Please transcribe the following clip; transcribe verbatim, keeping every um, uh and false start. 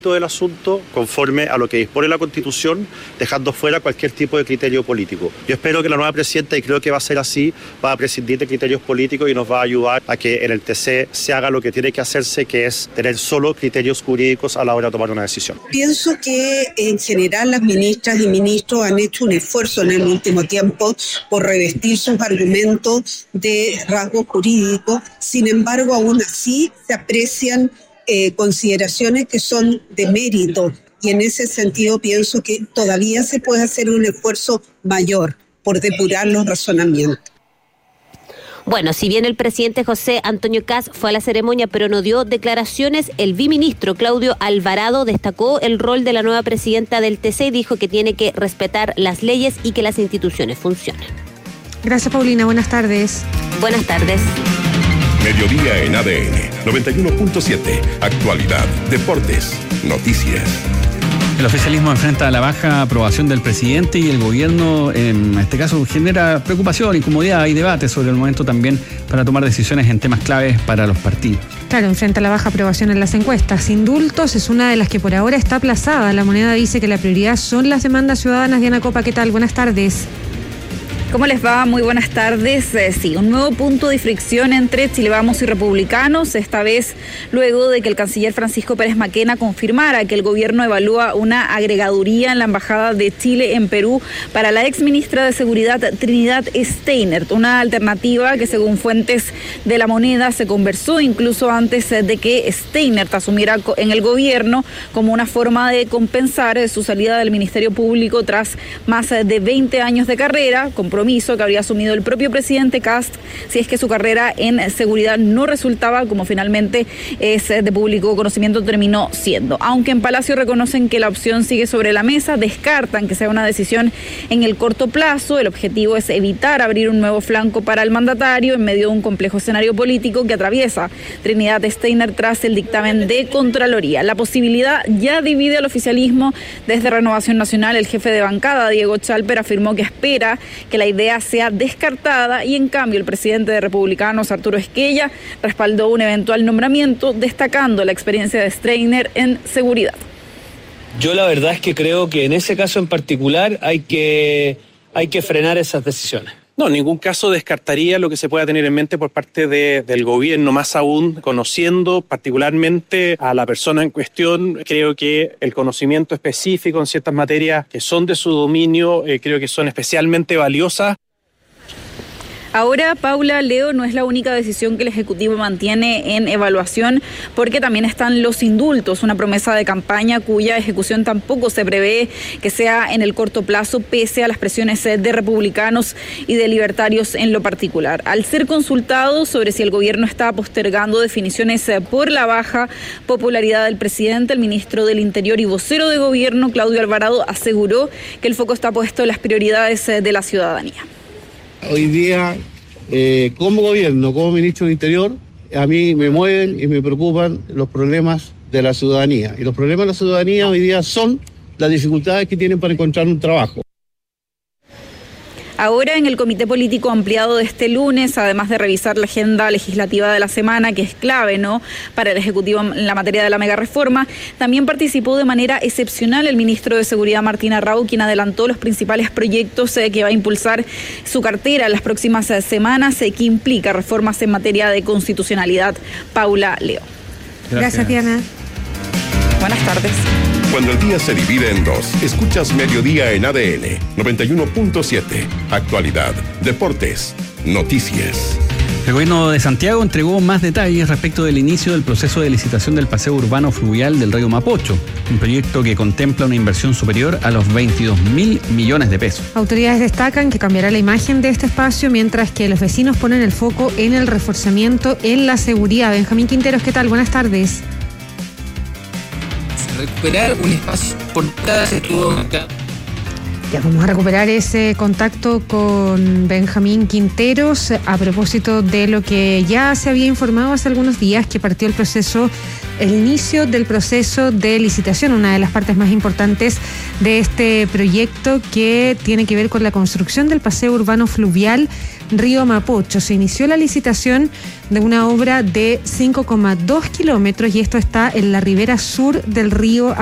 del asunto conforme a lo que dispone la Constitución, dejando fuera cualquier tipo de criterio político. Yo espero que la nueva presidenta, y creo que va a ser así, va a prescindir de criterios políticos y nos va a ayudar a que en el T C se haga lo que tiene que hacerse, que es tener solo criterios jurídicos a la hora de tomar una decisión. Pienso que en general las ministras y ministros han hecho un esfuerzo en el último tiempo por revestir sus argumentos de rasgos jurídicos. Sin embargo, aún así se aprecian Eh, consideraciones que son de mérito, y en ese sentido pienso que todavía se puede hacer un esfuerzo mayor por depurar los razonamientos. Bueno, si bien el presidente José Antonio Kast fue a la ceremonia pero no dio declaraciones, el viceministro Claudio Alvarado destacó el rol de la nueva presidenta del T C y dijo que tiene que respetar las leyes y que las instituciones funcionen. Gracias, Paulina. Buenas tardes. Buenas tardes. Mediodía en A D N noventa y uno punto siete. Actualidad, deportes, noticias. El oficialismo enfrenta la baja aprobación del presidente y el gobierno, en este caso, genera preocupación, incomodidad y debate sobre el momento también para tomar decisiones en temas claves para los partidos. Claro, enfrenta la baja aprobación en las encuestas. Indultos es una de las que por ahora está aplazada. La Moneda dice que la prioridad son las demandas ciudadanas. Diana Copa, ¿qué tal? Buenas tardes. ¿Cómo les va? Muy buenas tardes. Eh, sí, un nuevo punto de fricción entre Chile Vamos y republicanos, esta vez luego de que el canciller Francisco Pérez Maquena confirmara que el gobierno evalúa una agregaduría en la Embajada de Chile en Perú para la exministra de Seguridad Trinidad Steinert, una alternativa que según fuentes de La Moneda se conversó incluso antes de que Steinert asumiera en el gobierno como una forma de compensar su salida del Ministerio Público tras más de veinte años de carrera, compromiso que habría asumido el propio presidente Kast si es que su carrera en seguridad no resultaba como finalmente es de público conocimiento terminó siendo. Aunque en Palacio reconocen que la opción sigue sobre la mesa, descartan que sea una decisión en el corto plazo. El objetivo es evitar abrir un nuevo flanco para el mandatario en medio de un complejo escenario político que atraviesa Trinidad Steinert tras el dictamen de Contraloría. La posibilidad ya divide al oficialismo. Desde Renovación Nacional, el jefe de bancada, Diego Chalper, afirmó que espera que la idea sea descartada y en cambio el presidente de Republicanos, Arturo Esquella, respaldó un eventual nombramiento destacando la experiencia de Steinert en seguridad. Yo la verdad es que creo que en ese caso en particular hay que, hay que frenar esas decisiones. No, en ningún caso descartaría lo que se pueda tener en mente por parte de, del gobierno, más aún conociendo particularmente a la persona en cuestión. Creo que el conocimiento específico en ciertas materias que son de su dominio, eh, creo que son especialmente valiosas. Ahora, Paula, Leo, no es la única decisión que el Ejecutivo mantiene en evaluación, porque también están los indultos, una promesa de campaña cuya ejecución tampoco se prevé que sea en el corto plazo, pese a las presiones de republicanos y de libertarios en lo particular. Al ser consultado sobre si el gobierno está postergando definiciones por la baja popularidad del presidente, el ministro del Interior y vocero de gobierno, Claudio Alvarado, aseguró que el foco está puesto en las prioridades de la ciudadanía. Hoy día, eh, como gobierno, como ministro del Interior, a mí me mueven y me preocupan los problemas de la ciudadanía. Y los problemas de la ciudadanía hoy día son las dificultades que tienen para encontrar un trabajo. Ahora, en el comité político ampliado de este lunes, además de revisar la agenda legislativa de la semana, que es clave, ¿no?, para el Ejecutivo en la materia de la megareforma, también participó de manera excepcional el ministro de Seguridad, Martín Arrau, quien adelantó los principales proyectos eh, que va a impulsar su cartera en las próximas eh, semanas, eh, que implica reformas en materia de constitucionalidad. Paula, Leo. Gracias, Gracias Diana. Buenas tardes. Cuando el día se divide en dos, escuchas Mediodía en A D N noventa y uno punto siete. Actualidad, deportes, noticias. El gobierno de Santiago entregó más detalles respecto del inicio del proceso de licitación del paseo urbano fluvial del río Mapocho, un proyecto que contempla una inversión superior a los veintidós mil millones de pesos. Autoridades destacan que cambiará la imagen de este espacio, mientras que los vecinos ponen el foco en el reforzamiento en la seguridad. Benjamín Quinteros, ¿qué tal? Buenas tardes. Recuperar un espacio por cada sector. Ya vamos a recuperar ese contacto con Benjamín Quinteros a propósito de lo que ya se había informado hace algunos días, que partió el proceso el inicio del proceso de licitación, una de las partes más importantes de este proyecto que tiene que ver con la construcción del paseo urbano fluvial Río Mapocho. Se inició la licitación de una obra de cinco coma dos kilómetros y esto está en la ribera sur del río